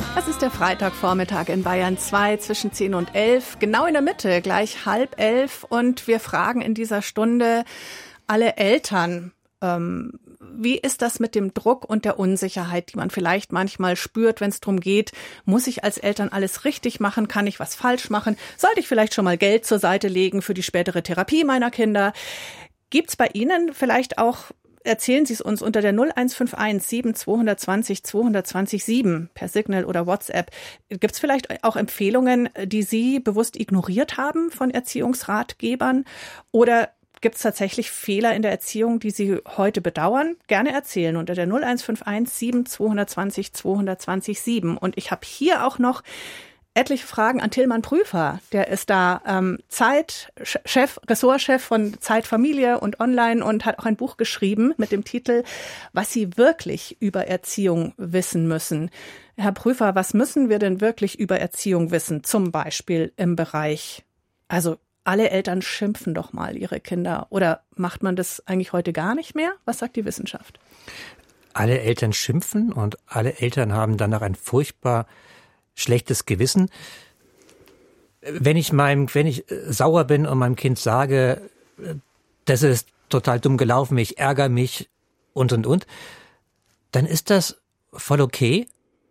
Das ist der Freitagvormittag in Bayern 2 zwischen 10 und 11, genau in der Mitte, gleich 10:30. Und wir fragen in dieser Stunde alle Eltern, wie ist das mit dem Druck und der Unsicherheit, die man vielleicht manchmal spürt, wenn es darum geht, muss ich als Eltern alles richtig machen, kann ich was falsch machen, sollte ich vielleicht schon mal Geld zur Seite legen für die spätere Therapie meiner Kinder? Gibt's bei Ihnen vielleicht auch, erzählen Sie es uns unter der 0151 7220 220 7 per Signal oder WhatsApp. Gibt es vielleicht auch Empfehlungen, die Sie bewusst ignoriert haben von Erziehungsratgebern? Oder gibt es tatsächlich Fehler in der Erziehung, die Sie heute bedauern? Gerne erzählen unter der 0151 7220 220 7. Und ich habe hier auch etliche Fragen an Tillmann Prüfer. Der ist da Ressortchef von Zeit Familie und Online und hat auch ein Buch geschrieben mit dem Titel Was Sie wirklich über Erziehung wissen müssen. Herr Prüfer, was müssen wir denn wirklich über Erziehung wissen? Zum Beispiel im Bereich, also alle Eltern schimpfen doch mal ihre Kinder. Oder macht man das eigentlich heute gar nicht mehr? Was sagt die Wissenschaft? Alle Eltern schimpfen und alle Eltern haben danach ein furchtbar schlechtes Gewissen. Wenn ich sauer bin und meinem Kind sage, das ist total dumm gelaufen, ich ärgere mich und, dann ist das voll okay,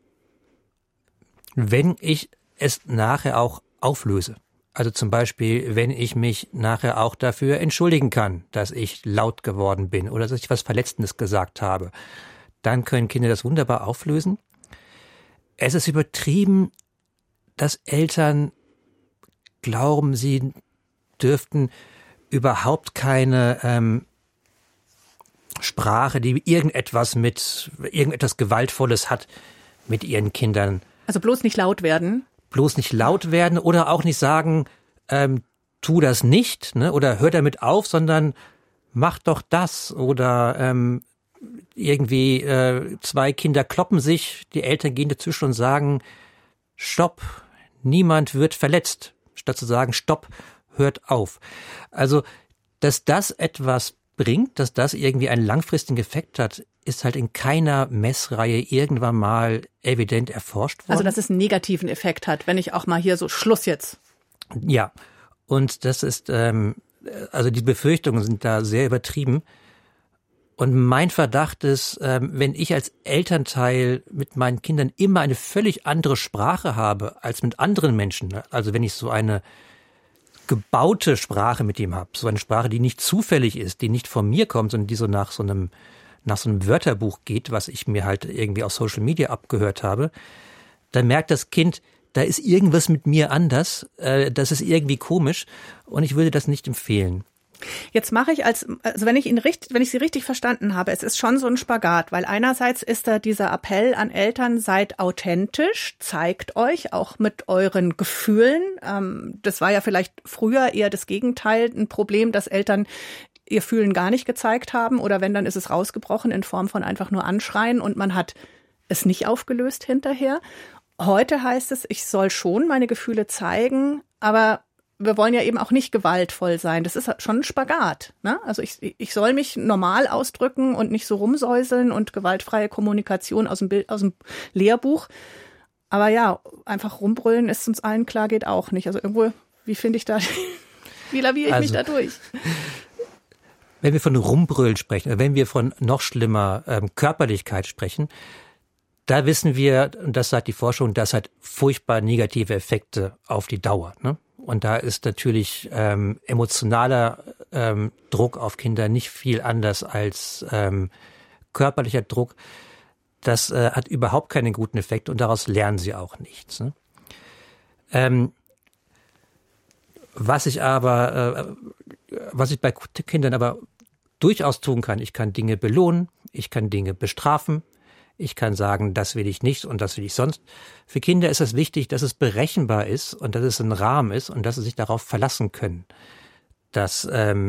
wenn ich es nachher auch auflöse. Also zum Beispiel, wenn ich mich nachher auch dafür entschuldigen kann, dass ich laut geworden bin oder dass ich was Verletzendes gesagt habe, dann können Kinder das wunderbar auflösen. Es ist übertrieben, dass Eltern glauben, sie dürften überhaupt keine Sprache, die irgendetwas Gewaltvolles hat, mit ihren Kindern. Also bloß nicht laut werden? Bloß nicht laut werden oder auch nicht sagen, tu das nicht, ne, oder hör damit auf, sondern mach doch das oder irgendwie zwei Kinder kloppen sich, die Eltern gehen dazwischen und sagen, stopp, niemand wird verletzt, statt zu sagen, stopp, hört auf. Also, dass das etwas bringt, dass das irgendwie einen langfristigen Effekt hat, ist halt in keiner Messreihe irgendwann mal evident erforscht worden. Also, dass es einen negativen Effekt hat, wenn ich auch mal hier so Schluss jetzt. Ja, und das ist, also die Befürchtungen sind da sehr übertrieben. Und mein Verdacht ist, wenn ich als Elternteil mit meinen Kindern immer eine völlig andere Sprache habe als mit anderen Menschen, also wenn ich so eine gebaute Sprache mit ihm habe, so eine Sprache, die nicht zufällig ist, die nicht von mir kommt, sondern die so nach so einem Wörterbuch geht, was ich mir halt irgendwie auf Social Media abgehört habe, dann merkt das Kind, da ist irgendwas mit mir anders, das ist irgendwie komisch und ich würde das nicht empfehlen. Jetzt mache ich wenn ich Sie richtig verstanden habe, es ist schon so ein Spagat, weil einerseits ist da dieser Appell an Eltern, seid authentisch, zeigt euch auch mit euren Gefühlen. Das war ja vielleicht früher eher das Gegenteil, ein Problem, dass Eltern ihr Fühlen gar nicht gezeigt haben oder wenn, dann ist es rausgebrochen in Form von einfach nur Anschreien und man hat es nicht aufgelöst hinterher. Heute heißt es, ich soll schon meine Gefühle zeigen, aber wir wollen ja eben auch nicht gewaltvoll sein. Das ist schon ein Spagat, ne? Also ich soll mich normal ausdrücken und nicht so rumsäuseln und gewaltfreie Kommunikation aus dem Lehrbuch. Aber ja, einfach rumbrüllen ist uns allen klar, geht auch nicht. Also irgendwo, wie laviere ich mich da durch? Wenn wir von Rumbrüllen sprechen, wenn wir von noch schlimmer Körperlichkeit sprechen, da wissen wir, und das sagt die Forschung, das hat furchtbar negative Effekte auf die Dauer, ne? Und da ist natürlich emotionaler Druck auf Kinder nicht viel anders als körperlicher Druck. Das hat überhaupt keinen guten Effekt und daraus lernen sie auch nichts. Ne? Was ich bei Kindern aber durchaus tun kann, ich kann Dinge belohnen, ich kann Dinge bestrafen, ich kann sagen, das will ich nicht und das will ich sonst. Für Kinder ist es wichtig, dass es berechenbar ist und dass es ein Rahmen ist und dass sie sich darauf verlassen können. Dass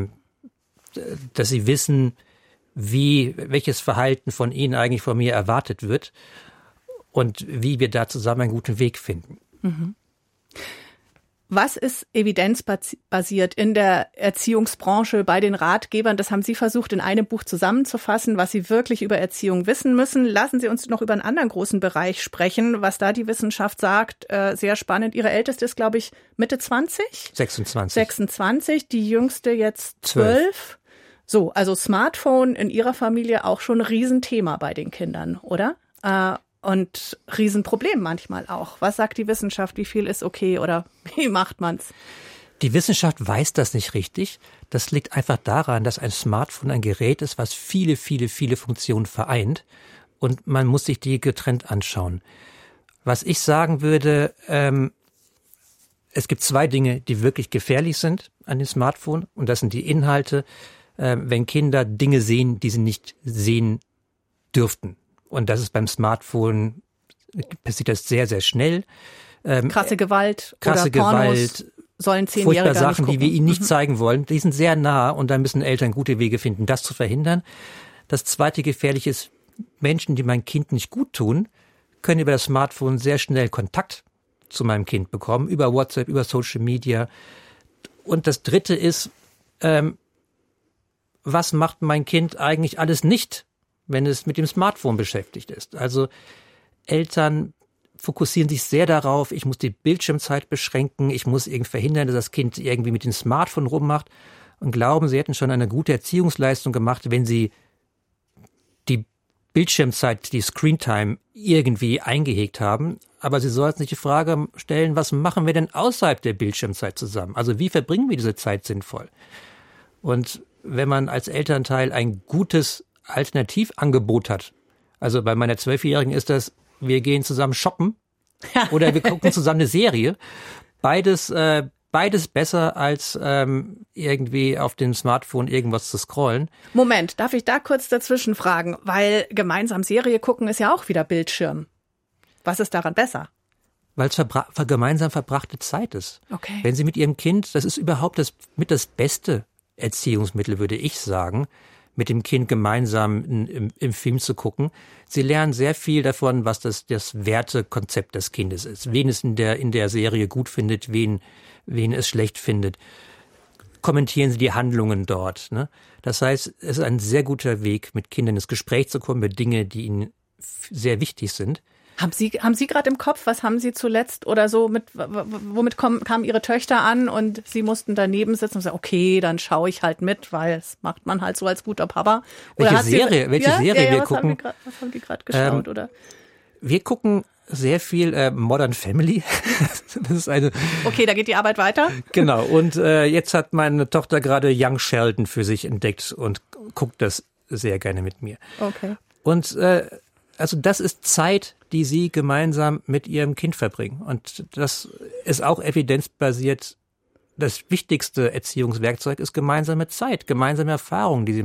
sie wissen, welches Verhalten von ihnen eigentlich von mir erwartet wird und wie wir da zusammen einen guten Weg finden. Mhm. Was ist evidenzbasiert in der Erziehungsbranche bei den Ratgebern? Das haben Sie versucht, in einem Buch zusammenzufassen, was Sie wirklich über Erziehung wissen müssen. Lassen Sie uns noch über einen anderen großen Bereich sprechen, was da die Wissenschaft sagt. Sehr spannend. Ihre Älteste ist, glaube ich, Mitte 20? 26, die jüngste jetzt 12. So, also Smartphone in Ihrer Familie auch schon ein Riesenthema bei den Kindern, oder? Und Riesenproblem manchmal auch. Was sagt die Wissenschaft? Wie viel ist okay oder wie macht man's? Die Wissenschaft weiß das nicht richtig. Das liegt einfach daran, dass ein Smartphone ein Gerät ist, was viele, viele, viele Funktionen vereint. Und man muss sich die getrennt anschauen. Was ich sagen würde, es gibt zwei Dinge, die wirklich gefährlich sind an dem Smartphone. Und das sind die Inhalte, wenn Kinder Dinge sehen, die sie nicht sehen dürften. Und das ist beim Smartphone, passiert das sehr, sehr schnell. Krasse Gewalt oder Pornos sollen 10-Jährige Sachen, nicht gucken. die wir ihnen nicht zeigen wollen, die sind sehr nah und da müssen Eltern gute Wege finden, das zu verhindern. Das zweite Gefährliche ist, Menschen, die mein Kind nicht gut tun, können über das Smartphone sehr schnell Kontakt zu meinem Kind bekommen, über WhatsApp, über Social Media. Und das dritte ist, was macht mein Kind eigentlich alles nicht, wenn es mit dem Smartphone beschäftigt ist? Also Eltern fokussieren sich sehr darauf, ich muss die Bildschirmzeit beschränken, ich muss irgendwie verhindern, dass das Kind irgendwie mit dem Smartphone rummacht und glauben, sie hätten schon eine gute Erziehungsleistung gemacht, wenn sie die Bildschirmzeit, die Screentime irgendwie eingehegt haben. Aber sie sollten sich die Frage stellen, was machen wir denn außerhalb der Bildschirmzeit zusammen? Also wie verbringen wir diese Zeit sinnvoll? Und wenn man als Elternteil ein gutes Alternativangebot hat. Also bei meiner 12-Jährigen ist das, wir gehen zusammen shoppen oder wir gucken zusammen eine Serie. Beides besser als irgendwie auf dem Smartphone irgendwas zu scrollen. Moment, darf ich da kurz dazwischen fragen? Weil gemeinsam Serie gucken ist ja auch wieder Bildschirm. Was ist daran besser? Weil es gemeinsam verbrachte Zeit ist. Okay. Wenn Sie mit Ihrem Kind, das ist überhaupt das beste Erziehungsmittel, würde ich sagen, mit dem Kind gemeinsam im Film zu gucken. Sie lernen sehr viel davon, was das Wertekonzept des Kindes ist. Wen es in der Serie gut findet, wen es schlecht findet. Kommentieren Sie die Handlungen dort. Ne? Das heißt, es ist ein sehr guter Weg, mit Kindern ins Gespräch zu kommen, über Dinge, die ihnen sehr wichtig sind. Haben Sie gerade im Kopf, was haben Sie zuletzt oder so, womit kamen Ihre Töchter an und Sie mussten daneben sitzen und sagen, okay, dann schaue ich halt mit, weil das macht man halt so als guter Papa. Welche Serie wir gucken? Was haben die gerade geschaut, oder? Wir gucken sehr viel Modern Family. Das ist okay, da geht die Arbeit weiter. Genau, und jetzt hat meine Tochter gerade Young Sheldon für sich entdeckt und guckt das sehr gerne mit mir. Okay. Und also das ist Zeit, die Sie gemeinsam mit Ihrem Kind verbringen. Und das ist auch evidenzbasiert. Das wichtigste Erziehungswerkzeug ist gemeinsame Zeit, gemeinsame Erfahrungen, die Sie